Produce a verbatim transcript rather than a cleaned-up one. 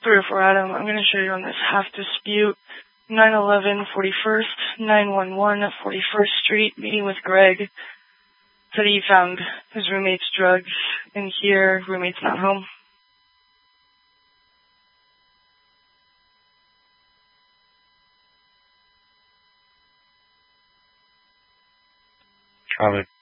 three oh four Adam. I'm going to show you on this half dispute. nine eleven forty-first, nine one one forty-first Street, meeting with Greg. Said he found his roommate's drugs in here. Roommate's not home. Copy.